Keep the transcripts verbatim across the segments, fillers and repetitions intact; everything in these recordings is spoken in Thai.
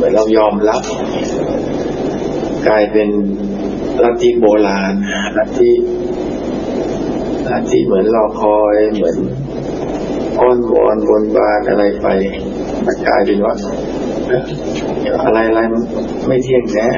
ดเรายอมรับกลายเป็นลัทธิโบราณลัทธิลัทธิเหมือนรอคอยเหมือนอ้อนวอนบนบานอะไรไปมันกลายเป็นว่าอะไรอะไรไม่เที่ยงแน่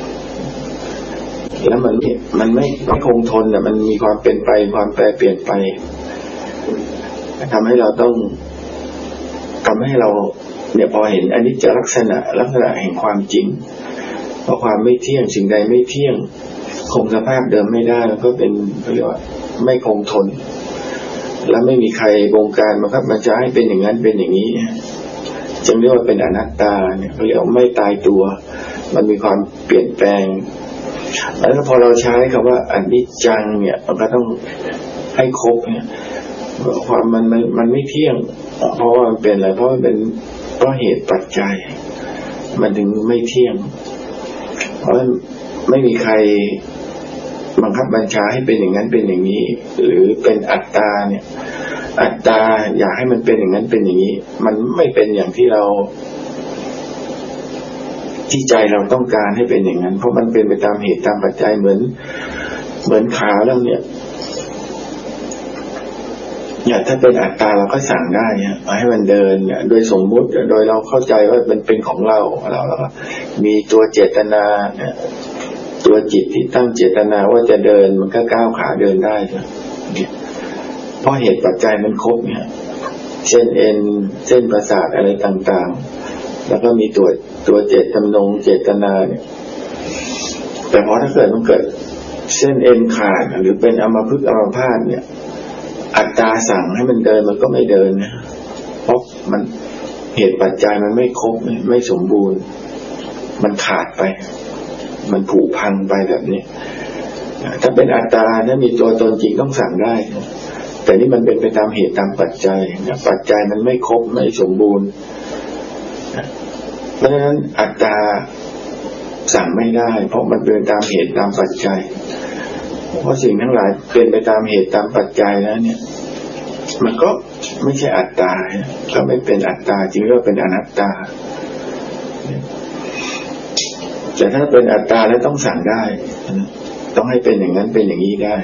แล้วมันมันไม่ไม่คงทนแต่มันมีความเป็นไปความแปรเปลี่ยนไปทำให้เราต้องทำให้เราเนี่ยพอเห็นอนิจจลักษณะลักษณะแห่งความจริงเพราะความไม่เที่ยงสิ่งใดไม่เที่ยงคงสภาพเดิมไม่ได้แล้วก็เป็นเรียกว่าไม่คงทนและไม่มีใครบงการมาครับมันจะให้เป็นอย่างนั้นเป็นอย่างนี้จึงเรียกว่าเป็นอนัตตาเนี่ยเขาเรียกว่าไม่ตายตัวมันมีความเปลี่ยนแปลงแล้วพอเราใช้คำว่าอนิจจังเนี่ยมันก็ต้องให้ครบเนี่ยความมันมันมันไม่เที่ยงเพราะว่ามันเป็นอะไรเพราะมันเป็นเพราะเหตุปัจจัยมันถึงไม่เที่ยงเพราะไม่มีใครบังคับบัญชาให้เป็นอย่างนั้นเป็นอย่างนี้หรือเป็นอัตตาเนี่ยอัตตาอยากให้มันเป็นอย่างนั้นเป็นอย่างนี้มันไม่เป็นอย่างที่เราที่ใจเราต้องการให้เป็นอย่างนั้นเพราะมันเป็นไปตามเหตุตามปัจจัยเหมือนเหมือนขาแล้วเนี่ยเนี่ยถ้าเป็นอัตตาเราก็สั่งได้เนี่ยให้มันเดินเนี่ยโดยสมมุติโดยเราเข้าใจว่ามันเป็นของเราเราแล้วก็มีตัวเจตนาเนี่ยตัวจิตที่ตั้งเจตนาว่าจะเดินมันก็ก้าวขาเดินได้เนี่ยเพราะเหตุปัจจัยมันครบเนี่ยเส้นเอ็นเส้นประสาทอะไรต่างๆแล้วก็มีตัวตัวเจตจำนงเจตนาเนี่ยแต่พอถ้าเกิดมันเกิดเส้นเอ็นขาดหรือเป็นอัมพฤกษ์อัมพาตเนี่ยอัตตาสั่งให้มันเดินมันก็ไม่เดินนะเพราะมันเหตุปัจจัยมันไม่ครบไม่สมบูรณ์มันขาดไปมันผุพังไปแบบนี้ถ้าเป็นอัตตาถ้ามีตัวตนจริงต้องสั่งได้แต่นี่มันเป็นไปตามเหตุตามปัจจัยปัจจัยมันไม่ครบไม่สมบูรณ์เพราะฉะนั้นอัตตาสั่งไม่ได้เพราะมันเป็นตามเหตุตามปัจจัยเพราะสิ่งทั้งหลายเป็นไปตามเหตุตามปัจจัยแล้วเนี่ยมันก็ไม่ใช่อัตตาก็ไม่เป็นอัตตาจริงก็เป็นอนัตตาแต่ถ้าเป็นอัตตาแล้วต้องสั่งได้ต้องให้เป็นอย่างนั้นเป็นอย่างนี้ได้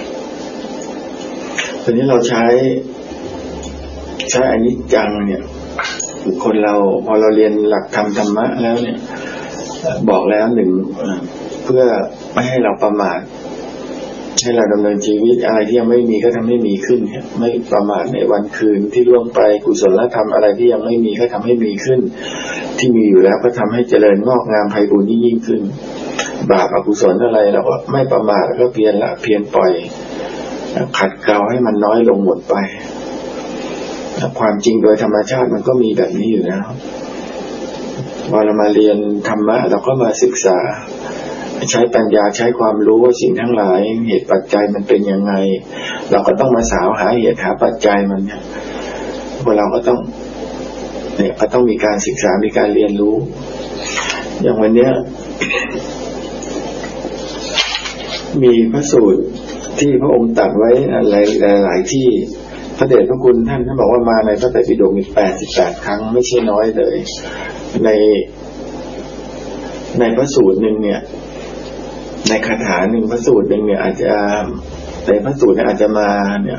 ตอนนี้เราใช้ใช้อนิจจังเนี่ยคนเราพอเราเรียนหลักธรรมธรรมะแล้วเนี่ยบอกแล้วหนึ่งเพื่อไม่ให้เราประมาทให้เราดำเนินชีวิตอะไรที่ยังไม่มีก็ทำให้มีขึ้นไม่ประมาทในวันคืนที่ล่วงไปกุศลธรรมอะไรที่ยังไม่มีก็ทำให้มีขึ้นที่มีอยู่แล้วก็ทำให้เจริญงอกงามไพบูลย์ยิ่งขึ้นบาปอกุศลอะไรเราก็ไม่ประมาทก็เพียรละเพียรปล่อยขัดเกลาให้มันน้อยลงหมดไปความจริงโดยธรรมชาติมันก็มีแบบนี้อยู่แล้วพอเรามาเรียนธรรมะเราก็มาศึกษาใช้ปัญญาใช้ความรู้ว่าสิ่งทั้งหลายเหตุปัจจัยมันเป็นยังไงเราก็ต้องมาสาวหาเหตุหาปัจจัยมันเนี่ยพวกเราก็ต้องเนี่ยก็ต้องมีการศึกษามีการเรียนรู้อย่างวันเนี้ยมีพระสูตรที่พระองค์ตรัสไว้หลายหลายที่พระเดชพระคุณท่านท่านบอกว่ามาในพระไตรปิฎกมีแปดสิบแปดครั้งไม่ใช่น้อยเลยในในพระสูตรหนึ่งเนี่ยในคาถาหนึ่งพระสูตรหนึ่งเนี่ยอาจจะในพระสูตรเนี่ยอาจจะมาเนี่ย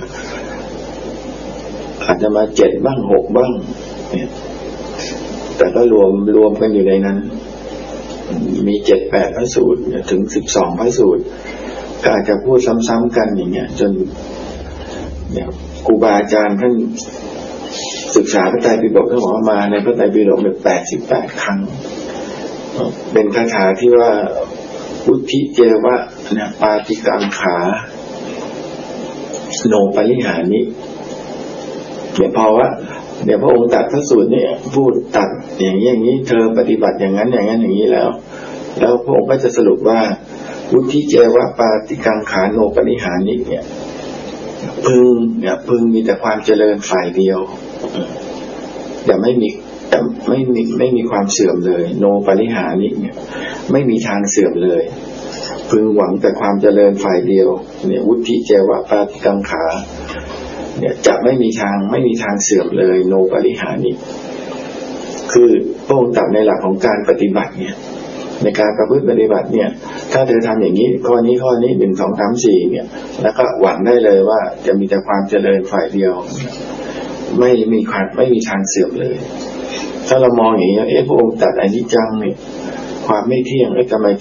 อาจจะมาเจ็ดบ้างหกบ้างเนี่ยแต่ก็รวมรวมกันอยู่ในนั้นมีเจ็ดแปดพระสูตรถึงสิบสองพระสูตรก็อาจจะพูดซ้ำๆกันอย่างเงี้ยจนเนี่ยครูบาอาจารย์ท่านศึกษาพระไตรปิฎกท่านบอกว่ามาในพระไตรปิฎกเนี่ยแปดสิบแปดครั้งเป็นคาถาที่ว่าอุทิเจวะเนี่ยปาติกังขาโนปริหานิเนี่ยพอว่าเดี๋ยวพระองค์ตัดพระสูตรเนี่ยพูดตัดอย่างนี้อย่างนี้เธอปฏิบัติอย่างนั้นอย่างนั้นอย่างนี้แล้วแล้วพระองค์ก็จะสรุปว่าอุทิเจวะปาติกังขาโนปริหานิเนี่ยพึงเนี่ยพึงมีแต่ความเจริญฝ่ายเดียวแต่ไม่มีแต่ไม่มีไม่มีความเสื่อมเลยโนปริหานิเนี่ยไม่มีทางเสื่อมเลยพึงหวังแต่ความเจริญฝ่ายเดียวเนี่ยวุฒิเจวะปาติกังขาเนี่ยจะไม่มีทางไม่มีทางเสื่อมเลยโนปริหานิคือพระองค์ตรัสในหลักของการปฏิบัติเนี่ยในการประพฤติปฏิบัติเนี่ยถ้าเธอทำอย่างนี้ข้อนี้ข้อนี้หนึ่งสองสามสี่เนี่ยแล้วก็หวังได้เลยว่าจะมีแต่ความเจริญฝ่ายเดียวไม่มีความไม่มีทางเสื่อมเลยถ้าเรามองอย่างนี้เอ๊ะพระองค์ตรัสอนิจจังเนี่ยความไม่เที่ยงเอ๊ะทำไม